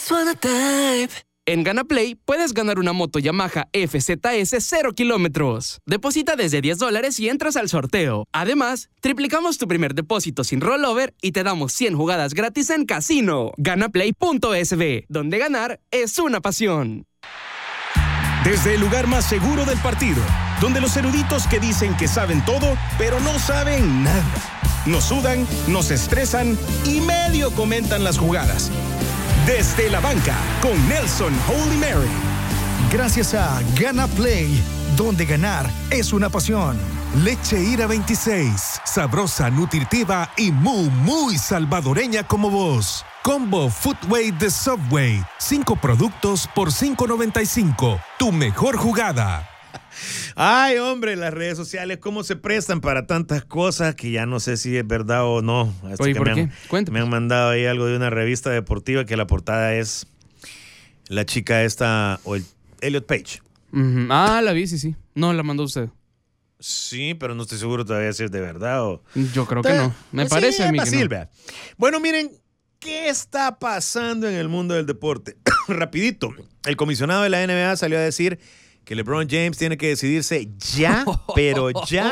just wanna dive. En GanaPlay puedes ganar una moto Yamaha FZS 0 kilómetros. Deposita desde $10 y entras al sorteo. Además, triplicamos tu primer depósito sin rollover y te damos 100 jugadas gratis en casino. Ganaplay.sb, donde ganar es una pasión. Desde el lugar más seguro del partido, donde los eruditos que dicen que saben todo, pero no saben nada. Nos sudan, nos estresan y medio comentan las jugadas. Desde la banca, con Nelson Holy Mary. Gracias a GanaPlay, donde ganar es una pasión. Leche Ira 26, sabrosa, nutritiva y muy salvadoreña como vos. Combo Footway de Subway, 5 productos por $5.95. Tu mejor jugada. Ay, hombre, las redes sociales, cómo se prestan para tantas cosas que ya no sé si es verdad o no. Oye, ¿por qué? Cuéntame. Me han mandado ahí algo de una revista deportiva que la portada es la chica esta, o el Elliot Page. Uh-huh. Ah, la vi, sí. No, la mandó usted. Sí, pero no estoy seguro todavía si es de verdad o... Yo creo que no. Me parece a mí que no. Bueno, miren, ¿qué está pasando en el mundo del deporte? Rapidito, el comisionado de la NBA salió a decir que LeBron James tiene que decidirse ya, pero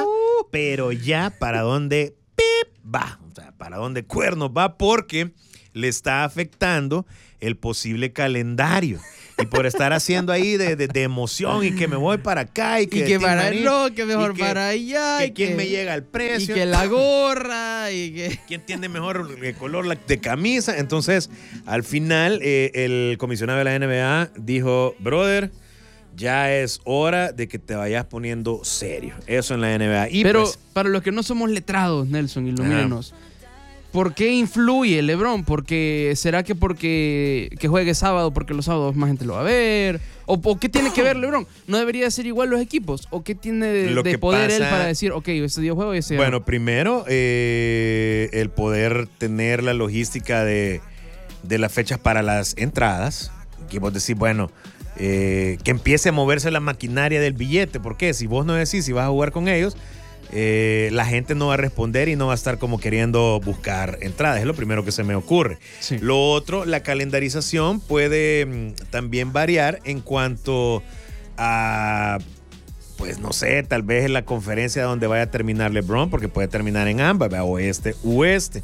ya para dónde va, o sea, para dónde cuernos va, porque le está afectando el posible calendario. Y por estar haciendo ahí de emoción y que me voy para acá y que para el que mejor para allá. Que quién me llega al precio. Y que la gorra y que... ¿Quién tiene mejor el color de camisa? Entonces, al final, el comisionado de la NBA dijo, brother, ya es hora de que te vayas poniendo serio. Eso en la NBA. Pero pues, para los que no somos letrados, Nelson, ilumínenos. ¿Por qué influye LeBron? ¿Será que porque juegue sábado, porque los sábados más gente lo va a ver? ¿O qué tiene que ver LeBron? ¿No debería ser igual los equipos? ¿O qué tiene de poder él para decir, ok, este día juego y ese... Bueno, primero, el poder tener la logística de las fechas para las entradas. Que vos decís, bueno... que empiece a moverse la maquinaria del billete. ¿Por qué? Si vos no decís si vas a jugar con ellos, la gente no va a responder y no va a estar como queriendo buscar entradas. Es lo primero que se me ocurre. Sí. Lo otro, la calendarización puede también variar en cuanto a, pues no sé, tal vez en la conferencia donde vaya a terminar LeBron, porque puede terminar en ambas, oeste, oeste.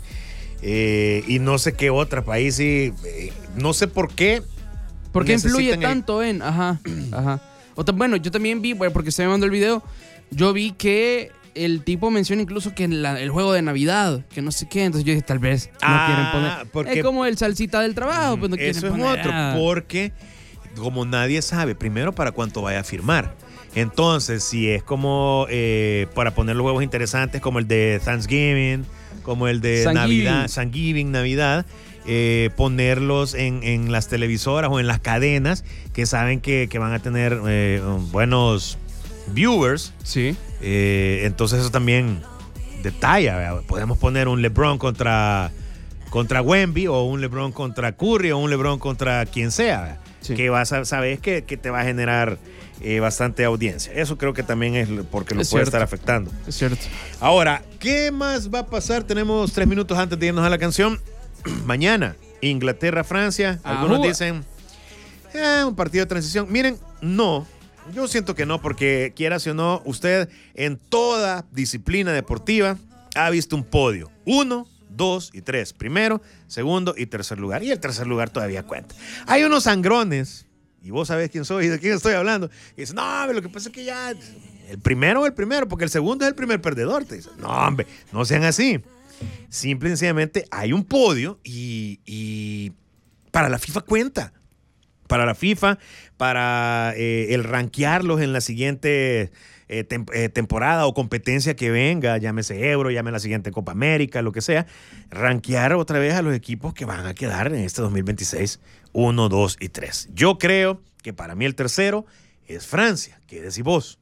Y no sé qué otro país, no sé por qué. ¿Por qué influye tanto en? Ajá. Bueno, yo también vi, porque se me mandó el video, yo vi que el tipo menciona incluso que el juego de Navidad, que no sé qué, entonces yo dije, tal vez no quieren poner. Porque, es como el salsita del trabajo, pues no quieren poner. Eso es otro, porque como nadie sabe, primero para cuánto vaya a firmar. Entonces, si es como para poner los juegos interesantes como el de Thanksgiving, como el de Navidad, ponerlos en las televisoras o en las cadenas que saben que van a tener buenos viewers. Sí. Entonces eso también detalla, ¿verdad? Podemos poner un LeBron contra Wemby, o un LeBron contra Curry, o un LeBron contra quien sea, sí, que sabes que te va a generar bastante audiencia. Eso creo que también es porque lo puede estar afectando. Es cierto. Ahora, ¿qué más va a pasar? Tenemos 3 minutos antes de irnos a la canción. Mañana, Inglaterra-Francia. Algunos dicen un partido de transición. Miren, no, yo siento que no, porque quieras o no, usted en toda disciplina deportiva ha visto un podio: 1, 2 y 3. Primero, segundo y tercer lugar. Y el tercer lugar todavía cuenta. Hay unos sangrones, y vos sabés quién soy y de quién estoy hablando, y dicen, no, lo que pasa es que ya el primero, porque el segundo es el primer perdedor. Te dicen, no, hombre, no sean así. Simple y sencillamente hay un podio y para la FIFA cuenta. Para la FIFA, para el rankearlos en la siguiente temporada o competencia que venga, llámese Euro, llame la siguiente Copa América, lo que sea, rankear otra vez a los equipos que van a quedar en este 2026 1, 2 y 3. Yo creo que para mí el tercero es Francia. ¿Qué decís vos?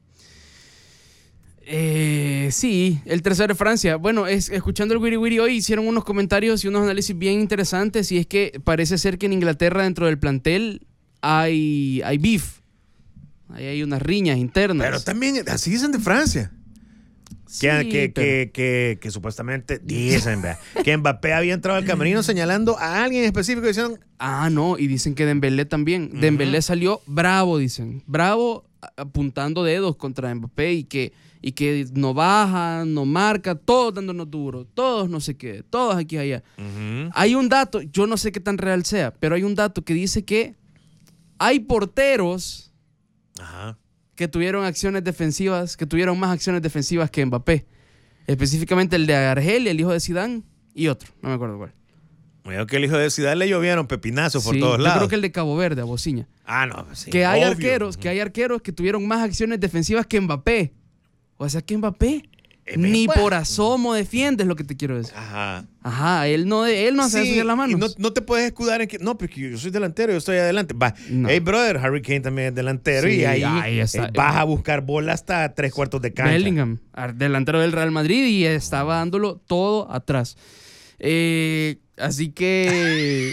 Sí, el tercero es Francia. Bueno, escuchando el Wiri Wiri hoy hicieron unos comentarios y unos análisis bien interesantes, y es que parece ser que en Inglaterra dentro del plantel hay beef. Ahí hay unas riñas internas. Pero también así dicen de Francia. Que supuestamente dicen que Mbappé había entrado al camerino señalando a alguien específico y dicen... No, y dicen que Dembélé también. Dembélé salió bravo, dicen. Bravo, apuntando dedos contra Mbappé y que no baja, no marca, todos dándonos duro, todos no sé qué, todos aquí y allá. Hay un dato, yo no sé qué tan real sea, pero hay un dato que dice que hay porteros que tuvieron acciones defensivas, que tuvieron más acciones defensivas que Mbappé. Específicamente el de Argelia, el hijo de Zidane, y otro, no me acuerdo cuál. Creo que el hijo de Zidane le llovieron pepinazos por todos lados. Yo creo que el de Cabo Verde, a Bociña. No, sí. Que hay arqueros que tuvieron más acciones defensivas que Mbappé. O sea, que Mbappé ni por asomo defiende, es lo que te quiero decir. Él no hace eso de las manos. Y no te puedes escudar en que, no, porque yo soy delantero, yo estoy adelante. Hey, brother, Harry Kane también es delantero y ahí está. Vas a buscar bola hasta 3/4 de cancha. Bellingham, delantero del Real Madrid, y estaba dándolo todo atrás. Así que...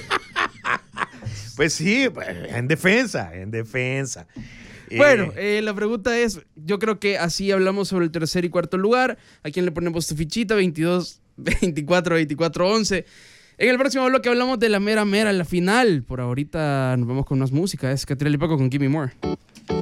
Pues sí, en defensa. Bueno, la pregunta es, yo creo que así hablamos sobre el tercer y cuarto lugar. ¿A quién le ponemos tu fichita? 22, 24, 24, 11. En el próximo bloque hablamos de la mera, la final. Por ahorita nos vamos con unas músicas. Es Catriel y Paco con Gimme More.